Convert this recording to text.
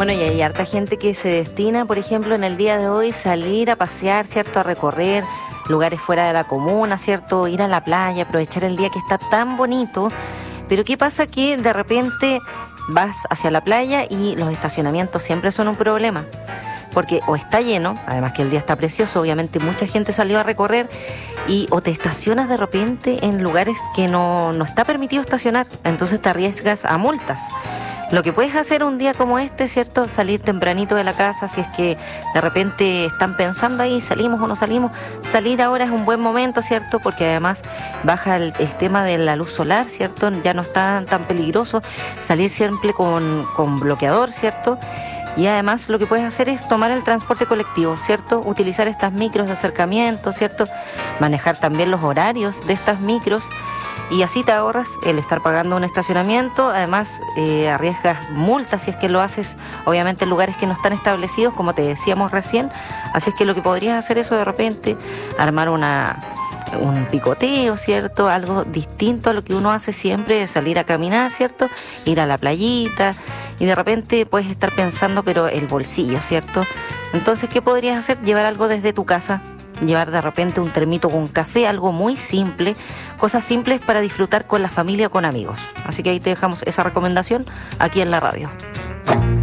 Bueno, y hay harta gente que se destina, por ejemplo, en el día de hoy salir a pasear, ¿cierto? A recorrer lugares fuera de la comuna, ¿cierto? Ir a la playa, aprovechar el día que está tan bonito. Pero ¿qué pasa? Que de repente vas hacia la playa y los estacionamientos siempre son un problema. Porque o está lleno, además que el día está precioso, obviamente mucha gente salió a recorrer, y o te estacionas de repente en lugares que no está permitido estacionar, entonces te arriesgas a multas. Lo que puedes hacer un día como este, ¿cierto? Salir tempranito de la casa, si es que de repente están pensando ahí, salimos o no salimos. Salir ahora es un buen momento, ¿cierto? Porque además baja el tema de la luz solar, ¿cierto? Ya no está tan peligroso. Salir siempre con bloqueador, ¿cierto? Y además lo que puedes hacer es tomar el transporte colectivo, ¿cierto? Utilizar estas micros de acercamiento, ¿cierto? Manejar también los horarios de estas micros. Y así te ahorras el estar pagando un estacionamiento, además arriesgas multas si es que lo haces, obviamente en lugares que no están establecidos, como te decíamos recién. Así es que lo que podrías hacer eso de repente, armar un picoteo, ¿cierto? Algo distinto a lo que uno hace siempre, salir a caminar, ¿cierto? Ir a la playita, y de repente puedes estar pensando, pero el bolsillo, ¿cierto? Entonces, ¿qué podrías hacer? Llevar algo desde tu casa. Llevar de repente un termito con café, algo muy simple, cosas simples para disfrutar con la familia o con amigos. Así que ahí te dejamos esa recomendación aquí en la radio.